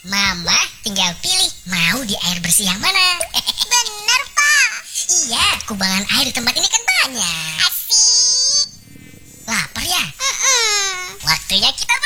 Mama tinggal pilih mau di air bersih yang mana. Bener, Pak. Iya, kubangan air di tempat ini kan banyak. Asik. Lapar ya? Mm-mm. Waktunya kita